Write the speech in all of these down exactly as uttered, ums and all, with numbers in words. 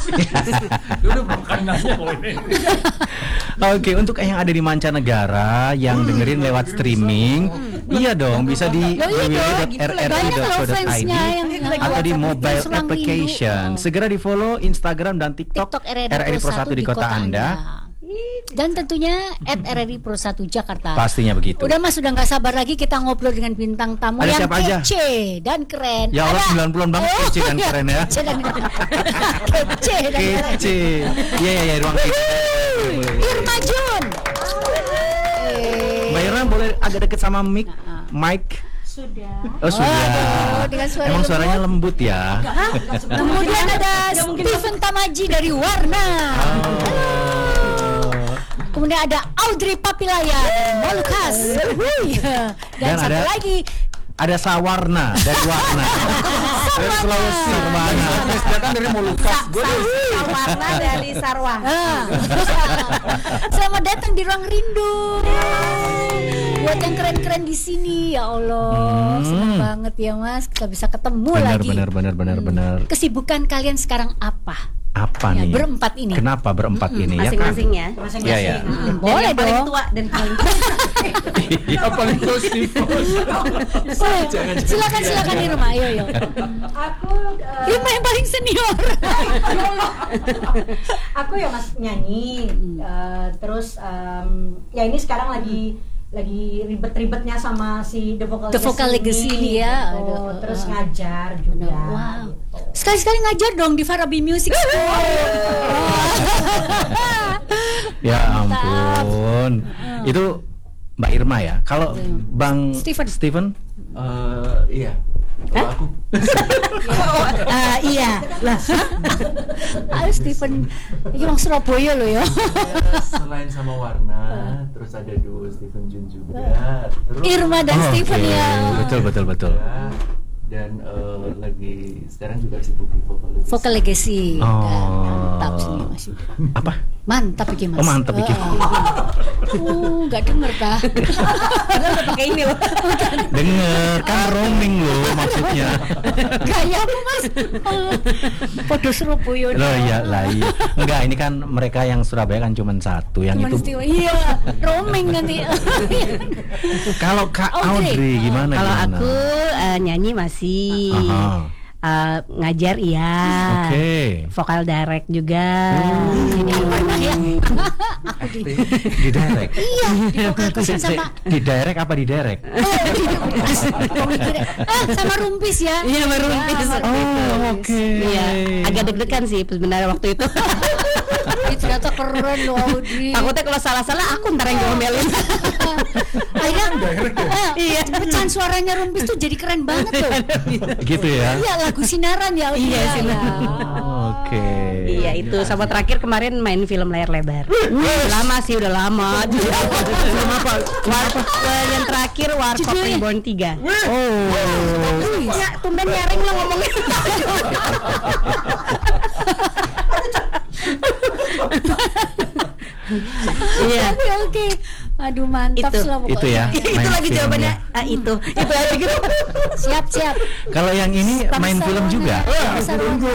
Udah berapa kali nanya kalau ini. Oke, untuk yang ada di mancanegara yang dengerin lewat streaming, iya dong, bisa di w w w dot r r i dot co dot i d atau di mobile application. Segera di follow Instagram dan TikTok, TikTok R R I Pro satu di kota Anda. Dan tentunya at R R I Pro satu Jakarta. Pastinya begitu. Udah Mas, sudah gak sabar lagi kita ngobrol dengan bintang tamu Ada yang siapa aja? kece dan keren. Ya Allah, Ada- sembilan puluhan banget Oh, kece dan iya, keren ya. Kece dan keren. Kece dan keren. Kece. Iya, iya, iya, ruang kece. Irma Jun. Mbak Irma boleh agak deket sama mic, mic. Sudah. Oh, sudah. Waduh, dengan suara Emang lembut. suaranya lembut ya. Kemudian ada Stephen Tamaji dari Warna. Oh. Kemudian ada Audrey Papilaya dari Molucas. Dan, Dan satu ada- lagi Ada Sawarna dari Warna. Dari Sulawesi mana? Sedangkan dari Molucas. Gue Warna dari Sarwah. Ah. Selamat datang di Ruang Rindu. Buat yang keren-keren di sini, ya Allah, Hmm. senang banget ya Mas, kita bisa ketemu Benar, lagi. benar, benar, benar, benar. Kesibukan kalian sekarang apa? Apa Ya, nih? berempat ini. Kenapa berempat ini? Ya kan? Masing-masing ya. Iya, iya. Hmm, Dari boleh yang paling dong. tua dan paling tua. yang paling positif. Oh, silakan silakan di rumah, ayo yo. Aku uh, Irma yang paling senior. aku ya Mas nyanyi uh, terus um, ya ini sekarang lagi lagi ribet-ribetnya sama si The Vocal The Vocal Legacy ini ya. gitu. Aduh, Terus uh, ngajar juga Wow. gitu. Sekali-sekali ngajar dong di Farabi Music School. Ya ampun. Itu Mbak Irma ya. Kalau Bang Steven. Steven Eh, iya. Kalau aku Ah, iya. Lah. Ah, Stephen iki wong Surabaya loh ya. eh, selain sama Warna, terus ada duo Stephen Jun juga. Terus Irma dan Oh, Stephen oke. ya. Betul, betul, betul. Ya, dan eh, lagi sekarang juga sibuk di Vocal Legacy. Vocal Legacy. Oh. Mantap sih masih. Apa? Mantap iki Mas. Oh, mantap iki. Oh, enggak denger ta. Padahal udah pakai ini loh. Denger kan roaming loh maksudnya. Gayamu Mas. Podo Surabaya. Loh iya lah iya. Enggak, ini kan mereka yang Surabaya kan cuma satu, yang Cuman itu. istiwa. Iya, roaming nanti. Kalau Kak Audrey. Audrey gimana? Kalau gimana? aku eh, nyanyi masih, Aha. Eh, ngajar iya, Oke. vokal direct juga. Ini mana ya? Aku di Di direct. Iya, di vokal Si- coaching si- sama di direct apa di direct? ah, sama Rumpis ya. Iya, baru Rumpis. Oh, oke. Iya, agak deg-degan sih sebenarnya waktu itu. Ih, ternyata keren loh Audrey. Takutnya kalau salah-salah aku ntar yang diomelin. Akhirnya eh, iya, pecahan suaranya Rumpis tuh jadi keren banget tuh. Gitu ya. Iya, lagu sinaran ya Audrey. Iya, ya. sinaran. Oke. Iya, itu sama terakhir kemarin main film layar lebar. Lama sih, udah lama. Film apa? War, yang terakhir Warkop Judulnya? Reborn tiga. Oh. Ya, tumben nyaring lo ngomongnya. Iya. Oke, oke. Aduh, mantap Itu. lah pokoknya. Itu ya. itu Main lagi film jawabannya. ya. Ah, itu. Itu aja gitu. Siap, siap. Kalau yang ini main film juga. Bangsa Sarwana.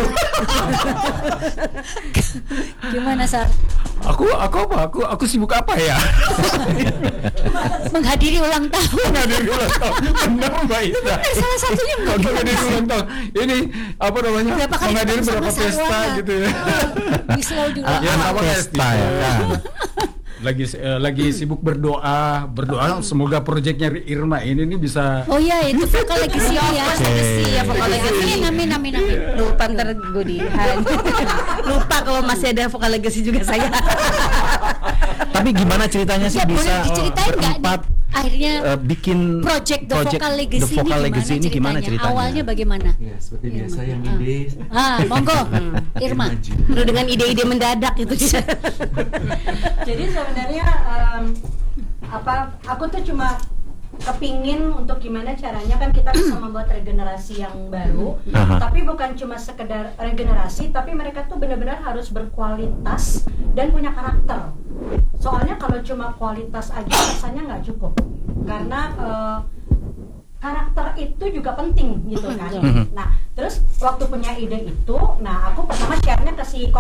Gimana, Sar? Aku aku apa? Aku aku sibuk apa ya? Menghadiri ulang tahun. Menghadiri ulang tahun. Benar Mbak Ita. Salah satunya Kalau menghadiri ulang tahun. Ini apa namanya? Berapa kali Menghadiri ketemu berapa sama pesta Sarwana? gitu ya. Di Slow juga. Ah, Ya, anak sama pesta ya kan. Lagi eh, lagi sibuk berdoa, berdoa semoga proyeknya Irma ini nih bisa Oh iya, itu vokal legacy ya. Legacy ya, vokal legacy. Amin, amin, amin, amin. Lupa ntar gue di lupa kalau masih ada vokal legacy juga saya. Tapi gimana ceritanya sih Ya, boleh bisa diceritain nggak berempat nih? Akhirnya eh, bikin project The project Vocal The Legacy, Vocal ini, Legacy ini gimana ceritanya? Awalnya bagaimana? ya seperti biasa yang ide. Ah, monggo, Irma. Penuh dengan ide-ide mendadak gitu. Jadi sebenarnya um, apa aku tuh cuma kepingin untuk gimana caranya kan kita bisa membuat regenerasi yang baru, Aha. tapi bukan cuma sekedar regenerasi, tapi mereka tuh benar-benar harus berkualitas dan punya karakter. Soalnya kalau cuma kualitas aja rasanya nggak cukup, karena uh, karakter itu juga penting gitu kan. Nah terus waktu punya ide itu, nah aku pertama share-nya ke si